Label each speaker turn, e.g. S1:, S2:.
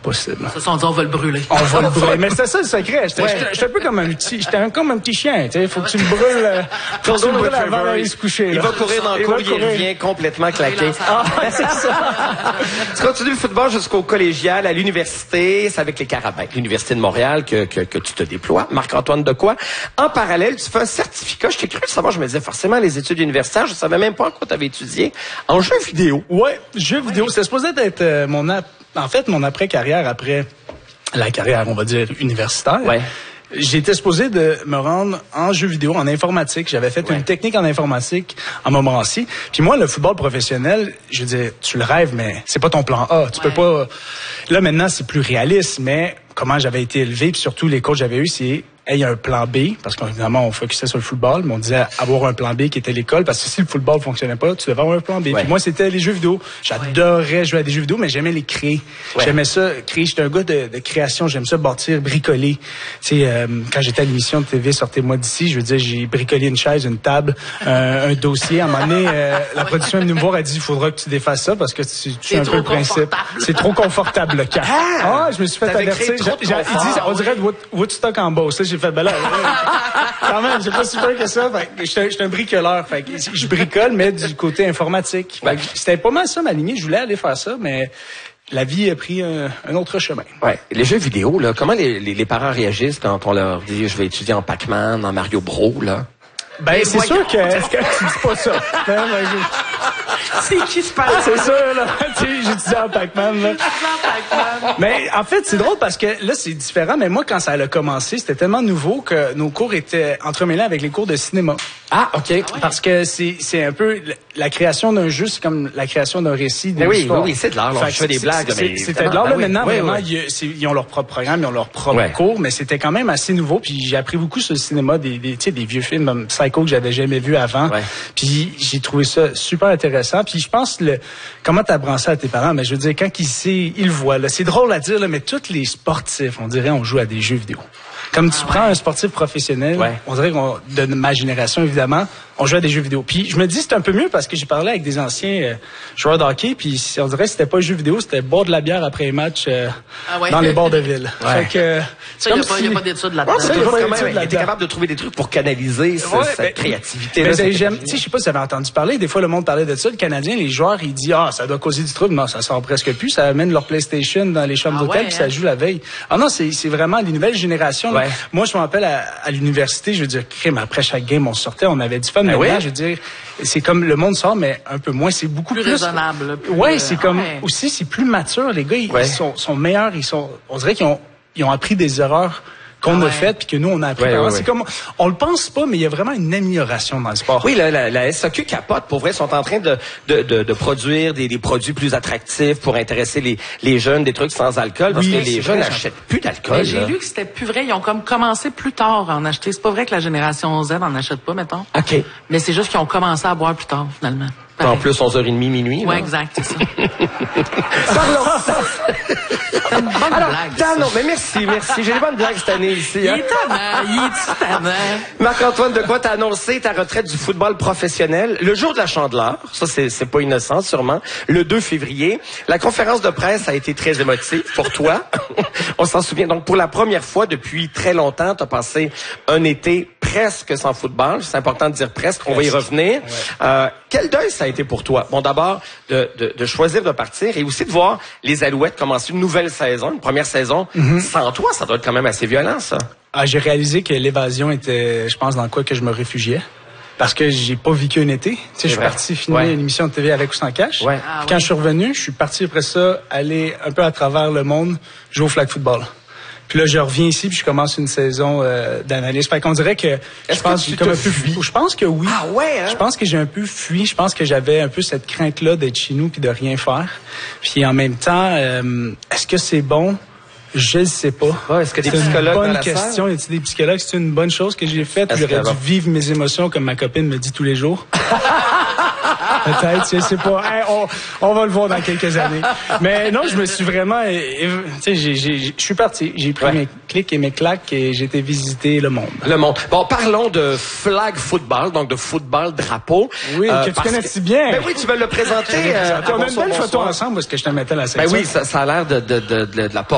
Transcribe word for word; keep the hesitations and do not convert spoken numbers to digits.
S1: possible.
S2: Ça, on dit, on va le brûler.
S1: On va le brûler. Mais c'était ça le secret. J'étais ouais. un peu comme un petit, j'étais un, comme un petit chien. Tu sais, faut que tu le brûles, faut que tu le brûles avant d'aller se coucher.
S3: Il
S1: là.
S3: va courir dans le cours, il revient complètement claqué. Ah, c'est ça. Tu continues le football jusqu'au collégial, à l'université. C'est avec les Carabins, l'Université de Montréal, que, que, que tu te déploies. Marc-Antoine Dequoy. En parallèle, tu fais un certificat. Je t'ai cru savoir, je me disais forcément les études universitaires. Je savais même pas en quoi tu avais étudié. En jeux vidéo.
S1: Ouais, jeux vidéo. C'est supposé être euh, mon ap- en fait mon après-carrière, après la carrière, on va dire, universitaire.
S3: Ouais.
S1: J'étais supposé de me rendre en jeux vidéo, en informatique. J'avais fait ouais. une technique en informatique en Montmorency. Puis moi, le football professionnel, je veux dire, tu le rêves, mais c'est pas ton plan A. Tu ouais. peux pas... Là, maintenant, c'est plus réaliste, mais comment j'avais été élevé, puis surtout les coachs que j'avais eu, c'est... il y a un plan B, parce qu'évidemment, on focusait sur le football, mais on disait avoir un plan B qui était l'école, parce que si le football fonctionnait pas, tu devais avoir un plan B. Ouais. Puis moi, c'était les jeux vidéo. J'adorais ouais. jouer à des jeux vidéo, mais j'aimais les créer. Ouais. J'aimais ça, créer. J'étais un gars de, de création. J'aime ça bâtir, bricoler. Tu sais, euh, quand j'étais à l'émission de T V Sortez-moi d'ici, je veux dire, j'ai bricolé une chaise, une table, un, un dossier. À un moment donné, euh, la production est venue me voir, elle dit, il faudra que tu défasses ça, parce que tu, tu es un peu le principe. C'est trop confortable, le cas. Ah, ah, je me suis fait avertir. Ils disent, on dirait de Woodstock en Beauce. J'ai fait, ben là, quand même, j'ai pas si peur que ça. Je suis un bricoleur. Fait que je bricole, mais du côté informatique. Fait que c'était pas mal ça ma lignée. Je voulais aller faire ça, mais la vie a pris un, un autre chemin.
S3: Ouais. Les jeux vidéo, là, comment les, les, les parents réagissent quand on leur dit je vais étudier en Pac-Man, en Mario Bros, là?
S1: Ben, c'est sûr que, est-ce que tu dis pas ça? Non, ben, je...
S2: C'est qui se parle?
S1: C'est sûr, là. Tu sais, j'étudie en Pac-Man, là.
S2: Pac-Man.
S1: Mais, en fait, c'est drôle parce que là, c'est différent. Mais moi, quand ça a commencé, c'était tellement nouveau que nos cours étaient entremêlés avec les cours de cinéma.
S3: Ah, OK.
S1: Ah ouais. Parce que c'est, c'est un peu, la création d'un jeu, c'est comme la création d'un récit.
S3: Mais oui, oui, oui, c'est de l'art. Je fais des blagues,
S1: mais. C'était de l'art, là. Maintenant, vraiment, ils ont leur propre programme, ils ont leur propre ouais. cours, mais c'était quand même assez nouveau. Puis j'ai appris beaucoup sur le cinéma, des, des, tu sais, des vieux films comme Psycho que j'avais jamais vu avant. Ouais. Puis j'ai trouvé ça super intéressant. Puis je pense, le, comment t'apprends ça à tes parents? Mais je veux dire, quand ils sait, ils le voient, là. C'est drôle à dire, là, mais tous les sportifs, on dirait, on joue à des jeux vidéo. Comme tu ah, prends ouais. un sportif professionnel, ouais. on dirait qu'on, de ma génération, évidemment, on joue à des jeux vidéo. Puis je me dis, c'est un peu mieux parce que j'ai parlé avec des anciens euh, joueurs de hockey, puis on dirait que c'était pas jeux vidéo, c'était boire de la bière après les matchs euh, ah, ouais. dans les bords de ville.
S2: Ouais.
S1: Fait que,
S2: ça, il n'y a, si... a pas d'études là-dedans.
S3: Oh, ça, il a été capable de trouver des trucs pour canaliser ce, ouais, cette ben, créativité.
S1: Mais ben, j'aime, tu sais, je sais pas si vous avez entendu parler, des fois le monde parlait de ça, le Canadien, les joueurs, ils disent, ah, ça doit causer du trouble. Non, ça sort presque plus, ça amène leur PlayStation dans les chambres ah, d'hôtel, ouais, puis hein. ça joue la veille. Ah non, c'est, c'est vraiment les nouvelles générations. Ouais. Moi, je me rappelle à, à l'université, je veux dire, crime, après chaque game, on sortait, on avait du fun. Mais ouais. je veux dire, c'est comme le monde sort, mais un peu moins. C'est beaucoup plus,
S2: plus raisonnable. Plus,
S1: ouais, c'est euh, comme ouais. aussi, c'est plus mature. Les gars, ils, ouais. ils sont, sont meilleurs. Ils sont, on dirait qu'ils ont, ils ont appris des erreurs qu'on ah ouais. a faites puis que nous on a appris. Ouais, ouais, c'est ouais. comme, on le pense pas, mais il y a vraiment une amélioration dans le sport.
S3: Oui, la, la, la S A Q capote. Pour vrai, sont en train de de, de, de produire des, des produits plus attractifs pour intéresser les, les jeunes, des trucs sans alcool, parce oui, que les jeunes n'achètent plus d'alcool.
S2: J'ai lu que c'était plus vrai. Ils ont comme commencé plus tard à en acheter. C'est pas vrai que la génération Z en achète pas, mettons.
S3: Ok.
S2: Mais c'est juste qu'ils ont commencé à boire plus tard, finalement.
S3: En plus, onze heures trente, minuit.
S2: Oui, exact, c'est ça.
S3: Parlons.
S2: C'est une bonne
S3: Alors,
S2: blague.
S3: Dan, non, mais merci, merci. J'ai des bonnes blagues cette année ici. Hein?
S2: Il est tannant, il est tannant.
S3: Marc-Antoine Dequoy, t'as annoncé ta retraite du football professionnel le jour de la Chandeleur. Ça, c'est, c'est pas innocent, sûrement. Le deux février. La conférence de presse a été très émotive pour toi. On s'en souvient. Donc, pour la première fois depuis très longtemps, t'as passé un été presque sans football. C'est important de dire presque. On va y revenir. Ouais. Euh, quel deuil ça a été pour toi? Bon, d'abord, de, de, de choisir de partir et aussi de voir les Alouettes commencer une nouvelle saison, une première saison. Mm-hmm. Sans toi, ça doit être quand même assez violent, ça.
S1: Ah, j'ai réalisé que l'évasion était, je pense, dans quoi que je me réfugiais. Parce que j'ai pas vécu un été. Tu sais, je suis parti filmer ouais. une émission de T V avec ou sans cash. Ouais. Ah, quand ouais. je suis revenu, je suis parti après ça aller un peu à travers le monde jouer au flag football. Puis là, je reviens ici, puis je commence une saison euh, d'analyse. Fait qu'on dirait que
S3: Est-ce
S1: je pense
S3: que
S1: que j'ai comme un peu fui. Je pense que oui.
S3: Ah ouais, hein?
S1: Je pense que j'ai un peu fui. Je pense que j'avais un peu cette crainte-là d'être chez nous puis de rien faire. Puis en même temps, euh, est-ce que c'est bon? Je ne sais pas.
S3: Ouais, est-ce que des
S1: c'est
S3: psychologues
S1: une bonne
S3: dans la
S1: question. Y a-t-il des psychologues? C'est une bonne chose que j'ai faite. J'aurais dû vivre mes émotions comme ma copine me dit tous les jours. Peut-être, je sais pas. Hey, on, on va le voir dans quelques années. Mais non, je me suis vraiment... Tu sais, je suis parti. J'ai pris ouais. mes clics et mes claques et j'ai été visiter le monde.
S3: Le monde. Bon, parlons de flag football, donc de football drapeau.
S1: Oui, euh, que tu connais si bien.
S3: Ben oui, tu veux le présenter.
S1: euh, on a une belle photo ensemble parce que je te mettais la section.
S3: Ben oui, ça, ça a l'air de, de, de, de, de la porte.